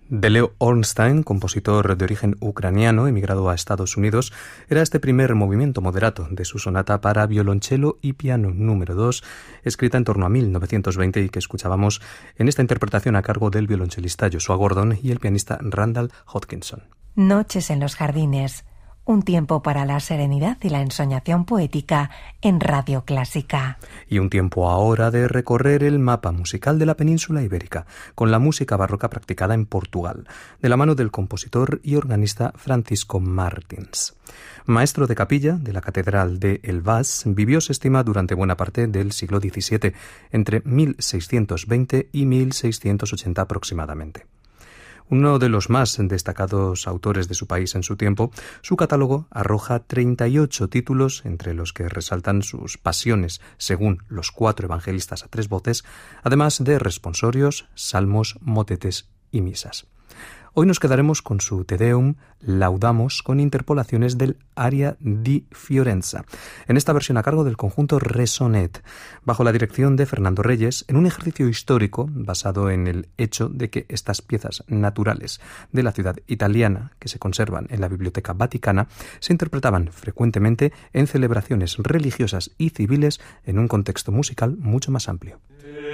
De Leo Ornstein, compositor de origen ucraniano emigrado a Estados Unidos, era este primer movimiento moderato de su sonata para violonchelo y piano número 2, escrita en torno a 1920 y que escuchábamos en esta interpretación a cargo del violonchelista Joshua Gordon y el pianista Randall Hodgkinson. Noches en los jardines, un tiempo para la serenidad y la ensoñación poética en Radio Clásica. Y un tiempo ahora de recorrer el mapa musical de la península ibérica, con la música barroca practicada en Portugal, de la mano del compositor y organista Francisco Martins. Maestro de capilla de la Catedral de Elvas, vivió, se estima, durante buena parte del siglo XVII, entre 1620 y 1680 aproximadamente. Uno de los más destacados autores de su país en su tiempo, su catálogo arroja 38 títulos, entre los que resaltan sus pasiones según los 4 evangelistas a 3 voces, además de responsorios, salmos, motetes y misas. Hoy nos quedaremos con su Te Deum, Laudamos, con interpolaciones del Aria di Fiorenza, en esta versión a cargo del conjunto Resonet, bajo la dirección de Fernando Reyes, en un ejercicio histórico basado en el hecho de que estas piezas naturales de la ciudad italiana, que se conservan en la Biblioteca Vaticana, se interpretaban frecuentemente en celebraciones religiosas y civiles en un contexto musical mucho más amplio.